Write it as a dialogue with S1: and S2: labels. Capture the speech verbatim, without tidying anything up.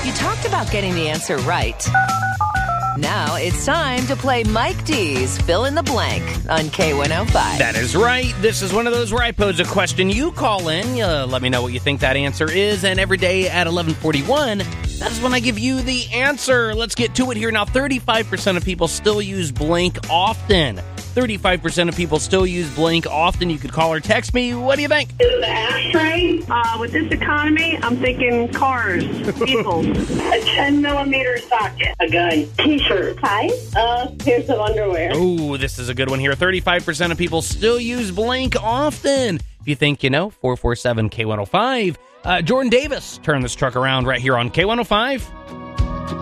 S1: You talked about getting the answer right. Now it's time to play Mike D's Fill in the Blank on K one oh five.
S2: That is right. This is one of those where I pose a question. You call in. Uh, let me know what you think that answer is. And every day at eleven forty-one, that's when I give you the answer. Let's get to it here. Now, thirty-five percent of people still use blank often. thirty-five percent of people still use blank often. You could call or text me. What do you think?
S3: The ashtray. Uh, with this economy, I'm thinking cars, vehicles. A ten millimeter socket. A gun. T-shirt. Ties. Uh, pairs of underwear.
S2: Oh, this is a good one here. thirty-five percent of people still use blank often. If you think you know, four four seven K one oh five. Uh, Jordan Davis, turn this truck around right here on K one oh five.